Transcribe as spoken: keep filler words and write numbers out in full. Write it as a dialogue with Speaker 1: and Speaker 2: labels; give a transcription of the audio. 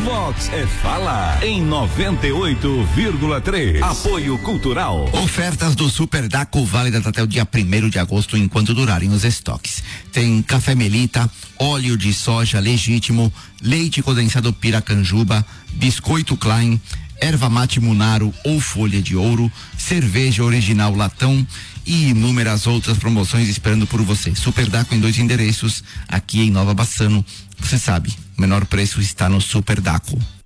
Speaker 1: Vox é falar em noventa e oito vírgula três. Apoio Cultural.
Speaker 2: Ofertas do Super Daco válidas até o dia primeiro de agosto enquanto durarem os estoques. Tem café Melita, óleo de soja legítimo, leite condensado Piracanjuba, biscoito Klein, erva mate Munaro ou folha de ouro, cerveja original Latão e inúmeras outras promoções esperando por você. Super Daco em dois endereços, aqui em Nova Bassano. Você sabe, o menor preço está no Super Daco.